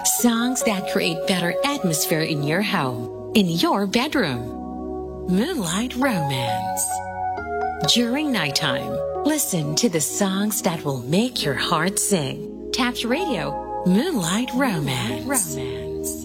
Songs that create better atmosphere in your home, in your bedroom. Moonlight Romance. During nighttime, listen to the songs that will make your heart sing. Tap Radio, Moonlight Romance.